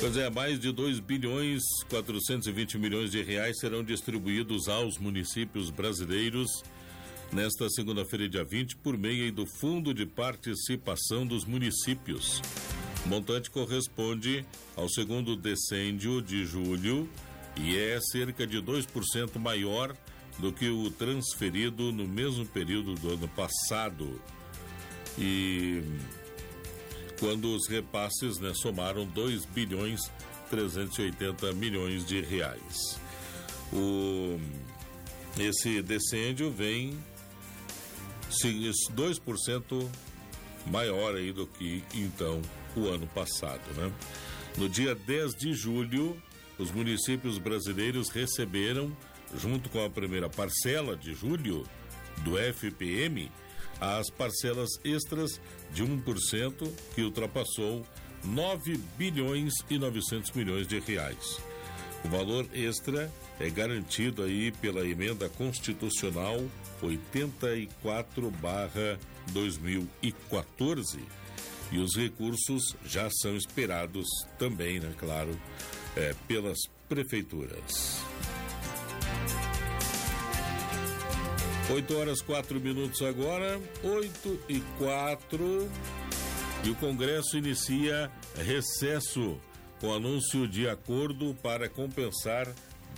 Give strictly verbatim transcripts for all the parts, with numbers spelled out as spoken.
Pois é, mais de dois bilhões quatrocentos e vinte milhões de reais serão distribuídos aos municípios brasileiros nesta segunda-feira, dia vinte, por meio do Fundo de Participação dos Municípios. O montante corresponde ao segundo decêndio de julho e é cerca de dois por cento maior do que o transferido no mesmo período do ano passado. E quando os repasses, né, somaram dois bilhões trezentos e oitenta milhões de reais. O, esse decêndio vem dois por cento maior aí do que então o ano passado, né? No dia dez de julho, os municípios brasileiros receberam, junto com a primeira parcela de julho do F P M, as parcelas extras de um por cento, que ultrapassou nove bilhões e novecentos milhões de reais. O valor extra é garantido aí pela emenda constitucional oitenta e quatro barra dois mil e quatorze, e os recursos já são esperados também, né, claro, é, pelas prefeituras. oito horas quatro minutos agora, oito e quatro, e o Congresso inicia recesso com anúncio de acordo para compensar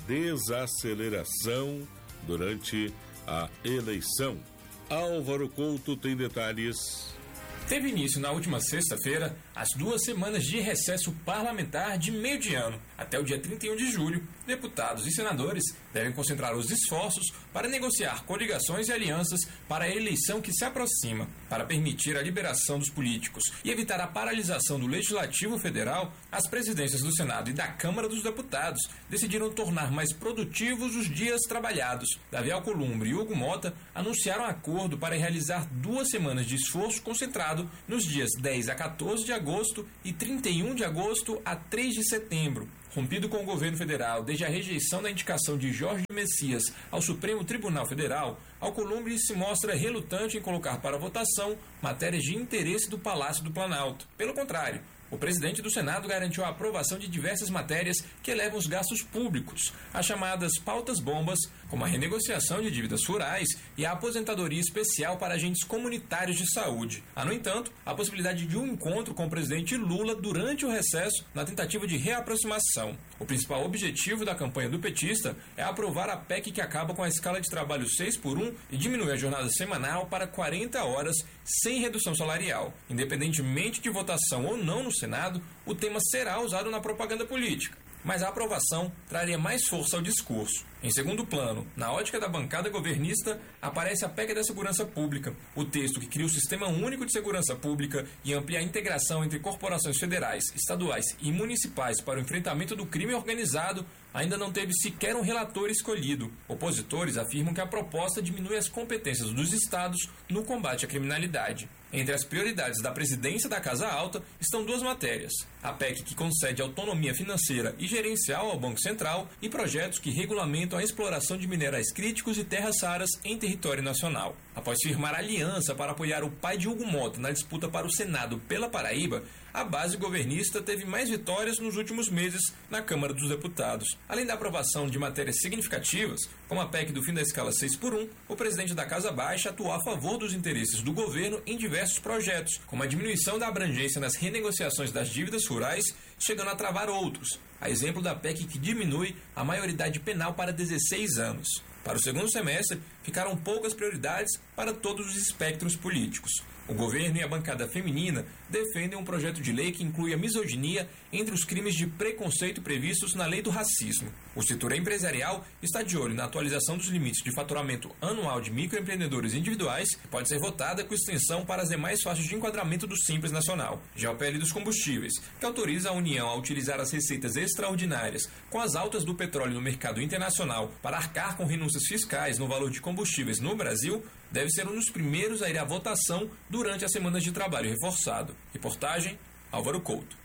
desaceleração durante a eleição. Álvaro Couto tem detalhes. Teve início na última sexta-feira as duas semanas de recesso parlamentar de meio de ano. Até o dia trinta e um de julho, deputados e senadores devem concentrar os esforços para negociar coligações e alianças para a eleição que se aproxima. Para permitir a liberação dos políticos e evitar a paralisação do Legislativo Federal, as presidências do Senado e da Câmara dos Deputados decidiram tornar mais produtivos os dias trabalhados. Davi Alcolumbre e Hugo Mota anunciaram acordo para realizar duas semanas de esforço concentrado nos dias dez a quatorze de agosto e trinta e um de agosto a três de setembro. Rompido com o governo federal desde a rejeição da indicação de Jorge Messias ao Supremo Tribunal Federal, Alcolumbre se mostra relutante em colocar para votação matérias de interesse do Palácio do Planalto. Pelo contrário, o presidente do Senado garantiu a aprovação de diversas matérias que elevam os gastos públicos, as chamadas pautas-bombas, como a renegociação de dívidas rurais e a aposentadoria especial para agentes comunitários de saúde. Há, no entanto, a possibilidade de um encontro com o presidente Lula durante o recesso na tentativa de reaproximação. O principal objetivo da campanha do petista é aprovar a P E C que acaba com a escala de trabalho seis por um e diminui a jornada semanal para quarenta horas sem redução salarial. Independentemente de votação ou não no Senado, o tema será usado na propaganda política, mas a aprovação traria mais força ao discurso. Em segundo plano, na ótica da bancada governista, aparece a P E C da Segurança Pública, o texto que cria o Sistema Único de Segurança Pública e amplia a integração entre corporações federais, estaduais e municipais para o enfrentamento do crime organizado, ainda não teve sequer um relator escolhido. Opositores afirmam que a proposta diminui as competências dos estados no combate à criminalidade. Entre as prioridades da presidência da Casa Alta estão duas matérias: a P E C que concede autonomia financeira e gerencial ao Banco Central e projetos que regulamentam a exploração de minerais críticos e terras raras em território nacional. Após firmar aliança para apoiar o pai de Hugo Mota na disputa para o Senado pela Paraíba, a base governista teve mais vitórias nos últimos meses na Câmara dos Deputados. Além da aprovação de matérias significativas, como a P E C do fim da escala seis por um, o presidente da Casa Baixa atuou a favor dos interesses do governo em diversos projetos, como a diminuição da abrangência nas renegociações das dívidas rurais, chegando a travar outros. A exemplo da P E C que diminui a maioridade penal para dezesseis anos. Para o segundo semestre, ficaram poucas prioridades para todos os espectros políticos. O governo e a bancada feminina defendem um projeto de lei que inclui a misoginia entre os crimes de preconceito previstos na lei do racismo. O setor empresarial está de olho na atualização dos limites de faturamento anual de microempreendedores individuais, que pode ser votada com extensão para as demais faixas de enquadramento do Simples Nacional. Já o P L dos combustíveis, que autoriza a União a utilizar as receitas extraordinárias com as altas do petróleo no mercado internacional para arcar com renúncias fiscais no valor de combustíveis no Brasil, deve ser um dos primeiros a ir à votação durante as semanas de trabalho reforçado. Reportagem, Álvaro Couto.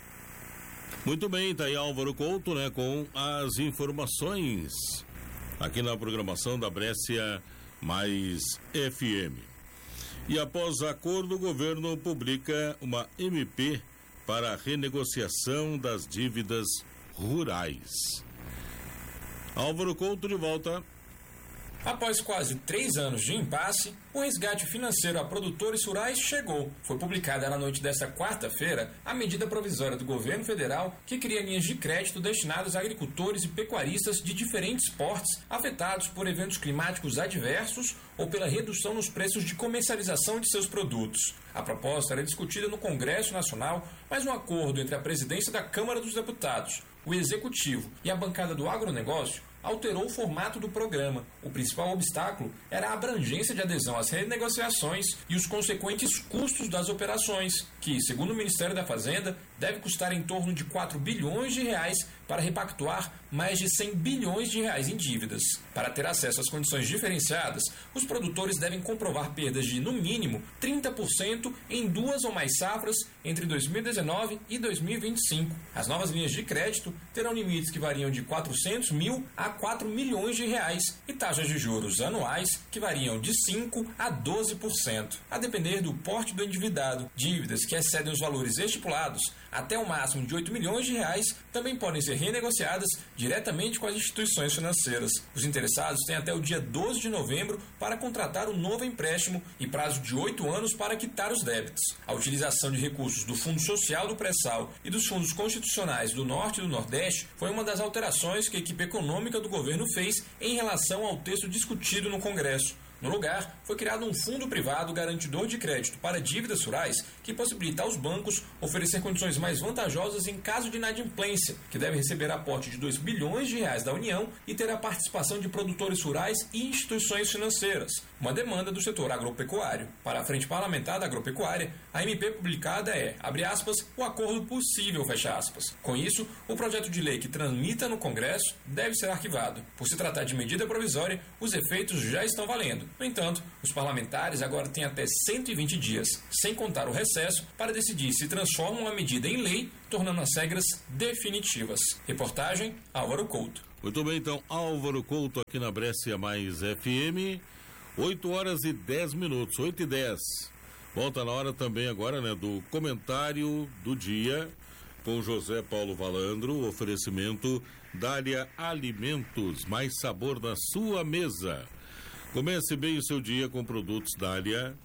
Muito bem, tá aí Álvaro Couto, né, com as informações aqui na programação da Brescia Mais F M. E após acordo, o governo publica uma M P para a renegociação das dívidas rurais. Álvaro Couto de volta. Após quase três anos de impasse, o resgate financeiro a produtores rurais chegou. Foi publicada na noite desta quarta-feira a medida provisória do governo federal que cria linhas de crédito destinadas a agricultores e pecuaristas de diferentes portes afetados por eventos climáticos adversos ou pela redução nos preços de comercialização de seus produtos. A proposta era discutida no Congresso Nacional, mas um acordo entre a presidência da Câmara dos Deputados, o Executivo e a bancada do agronegócio alterou o formato do programa. O principal obstáculo era a abrangência de adesão às renegociações e os consequentes custos das operações, que, segundo o Ministério da Fazenda, deve custar em torno de quatro bilhões de reais para repactuar mais de cem bilhões de reais em dívidas. Para ter acesso às condições diferenciadas, os produtores devem comprovar perdas de, no mínimo, trinta por cento em duas ou mais safras entre dois mil e dezenove e dois mil e vinte e cinco. As novas linhas de crédito terão limites que variam de quatrocentos mil a quatro milhões de reais e taxas de juros anuais que variam de cinco a doze por cento, a depender do porte do endividado. Dívidas que excedem os valores estipulados até o máximo de oito milhões de reais também podem ser renegociadas diretamente com as instituições financeiras. Os interessados têm até o dia doze de novembro para contratar um novo empréstimo e prazo de oito anos para quitar os débitos. A utilização de recursos do Fundo Social do Pré-Sal e dos fundos constitucionais do Norte e do Nordeste foi uma das alterações que a equipe econômica do governo fez em relação ao texto discutido no Congresso. No lugar, foi criado um fundo privado garantidor de crédito para dívidas rurais que possibilita aos bancos oferecer condições mais vantajosas em caso de inadimplência, que deve receber aporte de dois bilhões de reais da União e ter a participação de produtores rurais e instituições financeiras, uma demanda do setor agropecuário. Para a Frente Parlamentar da Agropecuária, a M P publicada é, abre aspas, o acordo possível, fecha aspas. Com isso, o projeto de lei que tramita no Congresso deve ser arquivado. Por se tratar de medida provisória, os efeitos já estão valendo. No entanto, os parlamentares agora têm até cento e vinte dias, sem contar o recesso, para decidir se transformam a medida em lei, tornando as regras definitivas. Reportagem, Álvaro Couto. Muito bem, então, Álvaro Couto aqui na Brescia Mais F M, oito horas e dez minutos, oito e dez. Volta na hora também agora, né, do comentário do dia com José Paulo Valandro, oferecimento Dália Alimentos, mais sabor na sua mesa. Comece bem o seu dia com produtos Dália,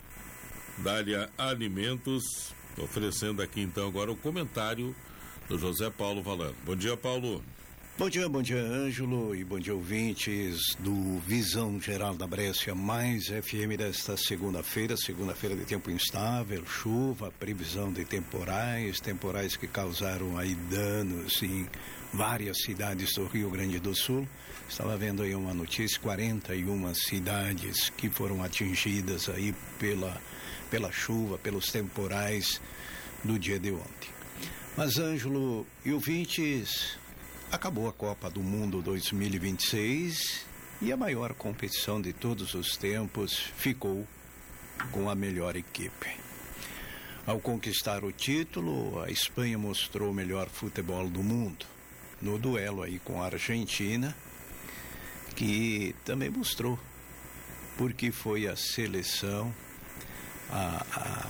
Dália Alimentos, oferecendo aqui então agora o comentário do José Paulo Valandro. Bom dia, Paulo. Bom dia, bom dia, Ângelo, e bom dia, ouvintes do Visão Geral da Brescia Mais F M desta segunda-feira, segunda-feira de tempo instável, chuva, previsão de temporais, temporais que causaram aí danos em várias cidades do Rio Grande do Sul. Estava vendo aí uma notícia, quarenta e uma cidades que foram atingidas aí pela, pela chuva, pelos temporais do dia de ontem. Mas, Ângelo e ouvintes, acabou a Copa do Mundo dois mil e vinte e seis e a maior competição de todos os tempos ficou com a melhor equipe. Ao conquistar o título, a Espanha mostrou o melhor futebol do mundo. No duelo aí com a Argentina, que também mostrou porque foi a seleção, a,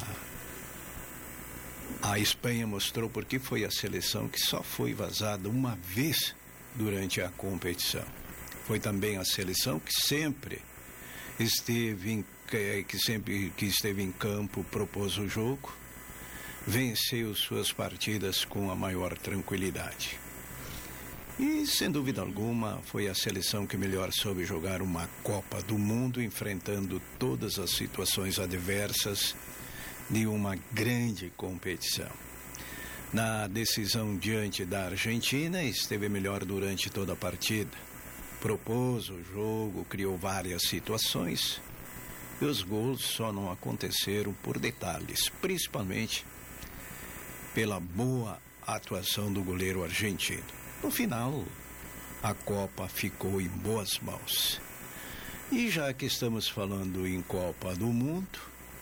a, a Espanha mostrou porque foi a seleção que só foi vazada uma vez durante a competição. Foi também a seleção que sempre esteve em, que sempre que esteve em campo, propôs o jogo, venceu suas partidas com a maior tranquilidade. E, sem dúvida alguma, foi a seleção que melhor soube jogar uma Copa do Mundo, enfrentando todas as situações adversas de uma grande competição. Na decisão diante da Argentina, esteve melhor durante toda a partida. Propôs o jogo, criou várias situações, e os gols só não aconteceram por detalhes, principalmente pela boa atuação do goleiro argentino. No final, a Copa ficou em boas mãos. E já que estamos falando em Copa do Mundo,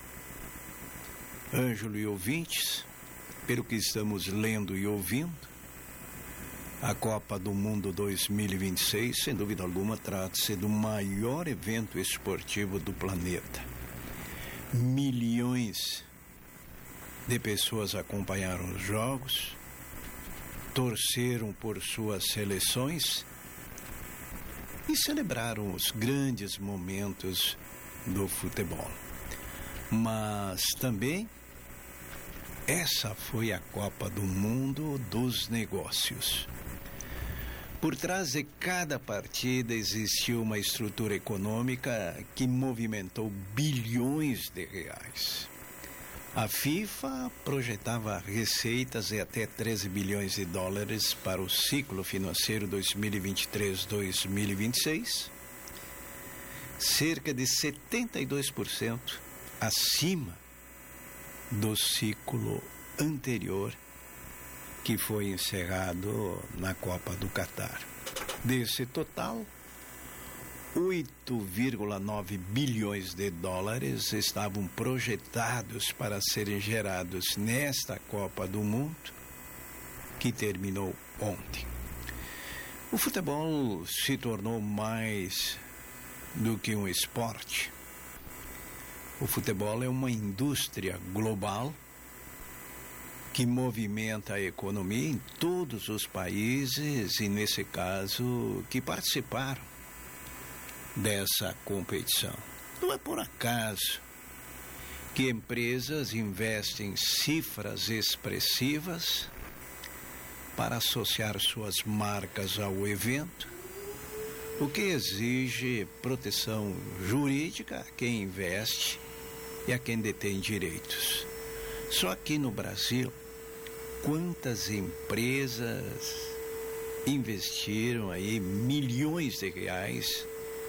Ângelo e ouvintes, pelo que estamos lendo e ouvindo, a Copa do Mundo dois mil e vinte e seis, sem dúvida alguma, trata-se do maior evento esportivo do planeta. Milhões de pessoas acompanharam os jogos, torceram por suas seleções e celebraram os grandes momentos do futebol. Mas também essa foi a Copa do Mundo dos negócios. Por trás de cada partida existiu uma estrutura econômica que movimentou bilhões de reais. A FIFA projetava receitas de até treze bilhões de dólares para o ciclo financeiro dois mil e vinte e três a dois mil e vinte e seis, cerca de setenta e dois por cento acima do ciclo anterior, que foi encerrado na Copa do Catar. Desse total, oito vírgula nove bilhões de dólares estavam projetados para serem gerados nesta Copa do Mundo, que terminou ontem. O futebol se tornou mais do que um esporte. O futebol é uma indústria global que movimenta a economia em todos os países e, nesse caso, que participaram dessa competição. Não é por acaso que empresas investem cifras expressivas para associar suas marcas ao evento, o que exige proteção jurídica a quem investe e a quem detém direitos. Só aqui no Brasil, quantas empresas investiram aí milhões de reais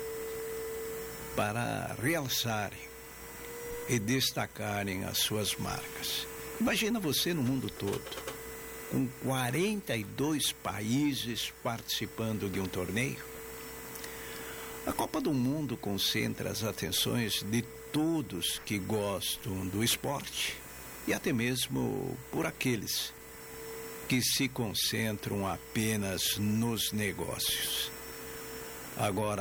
para realçarem e destacarem as suas marcas. Imagina você no mundo todo, com quarenta e dois países participando de um torneio. A Copa do Mundo concentra as atenções de todos que gostam do esporte e até mesmo por aqueles que se concentram apenas nos negócios. Agora,